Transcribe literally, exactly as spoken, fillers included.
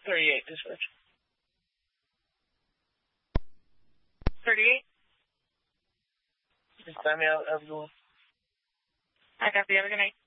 thirty-eight, dispatch. thirty-eight. Just time me out, everyone. I copy. Have a good night.